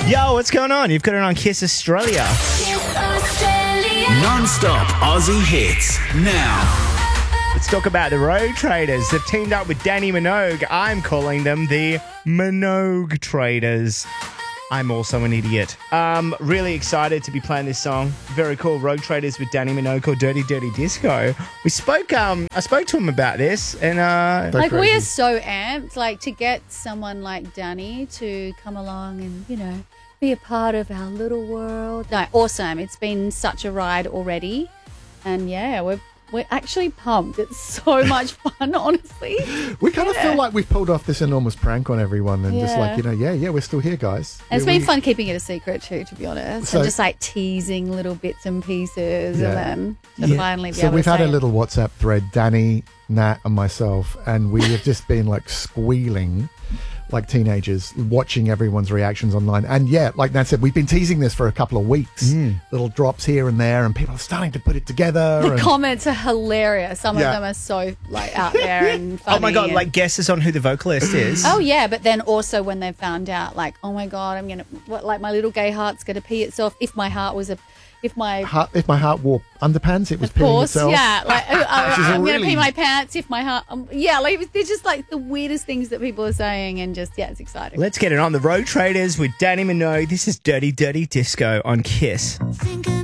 Yo, what's going on? You've got it on Kiss Australia. Kiss Australia. Non-stop Aussie hits now. Let's talk about the Road Traders. They've teamed up with Danny Minogue. I'm calling them the Minogue Traders. I'm also an idiot. Really excited to be playing this song. Very cool. Road Traders with Danny Minogue called Dirty Dirty Disco. We spoke, I spoke to him about this and we are so amped, to get someone like Danny to come along and, be a part of our little world. No, awesome. It's been such a ride already. And yeah, we're actually pumped. It's so much fun, honestly. We kind of feel like we've pulled off this enormous prank on everyone and just we're still here, guys. And it's been fun keeping it a secret too, to be honest. So- and just teasing little bits and pieces Yeah. and then to finally be So able we've to had say a it. little WhatsApp thread, Danny, Nat and myself, and we have just been squealing like teenagers watching everyone's reactions online. And yeah, like Nat said, we've been teasing this for a couple of weeks. Little drops here and there and people are starting to put it together. The and comments are hilarious. Some of Yeah. them are so out there and funny. oh my God, and- guesses on who the vocalist is. Oh yeah, but then also when they found out, oh my God, I'm gonna my little gay heart's gonna pee itself. If my heart was if my heart wore underpants, it was of peeing course, itself. yeah. I'm gonna really- pee my pants if my heart. They're just the weirdest things that people are saying, and just it's exciting. Let's get it on. The Road Traders with Danny Minogue. This is Dirty Dirty Disco on Kiss. Think